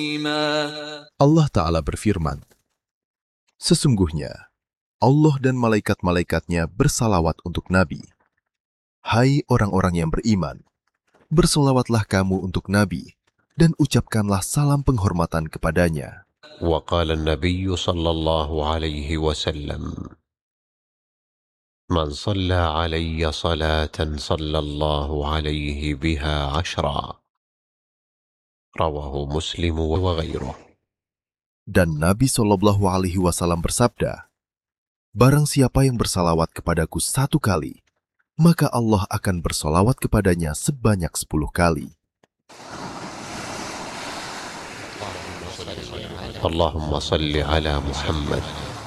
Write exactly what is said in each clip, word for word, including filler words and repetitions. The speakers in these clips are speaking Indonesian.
Allah Ta'ala berfirman, sesungguhnya Allah dan malaikat-malaikatnya bersalawat untuk Nabi. Hai orang-orang yang beriman, bersolawatlah kamu untuk Nabi dan ucapkanlah salam penghormatan kepadanya. وقال النبي صلى الله عليه وسلم من صلى علي صلاة صلى الله عليه بها عشرا رواه مسلم وغيره. Dan Nabi Shallallahu Alaihi Wasallam bersabda, barang siapa yang bersalawat kepadaku satu kali, maka Allah akan bersolawat kepadanya sebanyak sepuluh kali. اللهم صل على محمد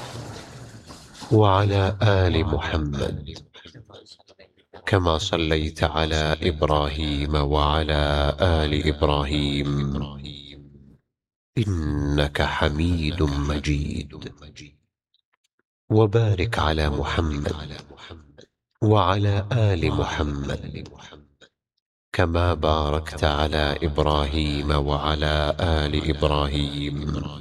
وعلى آل محمد كما صليت على إبراهيم وعلى آل إبراهيم إنك حميد مجيد وبارك على محمد وعلى آل محمد كما باركت على إبراهيم وعلى آل إبراهيم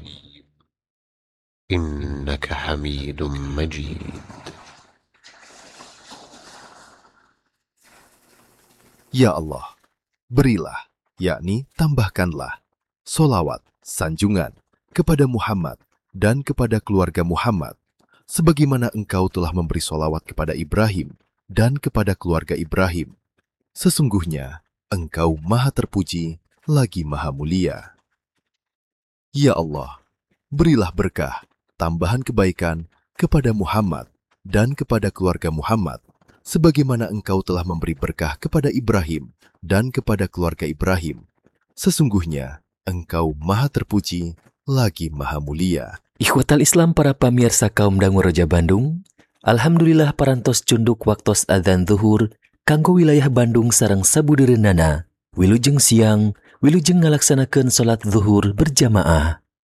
إنك حميد مجيد. Ya Allah, berilah, yakni tambahkanlah, solawat, sanjungan, kepada Muhammad dan kepada keluarga Muhammad, sebagaimana Engkau telah memberi solawat kepada Ibrahim dan kepada keluarga Ibrahim. Sesungguhnya, Engkau maha terpuji, lagi maha mulia. Ya Allah, berilah berkah, tambahan kebaikan kepada Muhammad dan kepada keluarga Muhammad, sebagaimana Engkau telah memberi berkah kepada Ibrahim dan kepada keluarga Ibrahim. Sesungguhnya, Engkau maha terpuji, lagi maha mulia. Ikhwatal Islam para pamirsa kaum dangu Raja Bandung, alhamdulillah parantos cunduk waktos adzan zuhur kanggo wilayah Bandung sareng sabudereunana, wilujeng siang, wilujeng ngalaksanakeun salat zuhur berjamaah.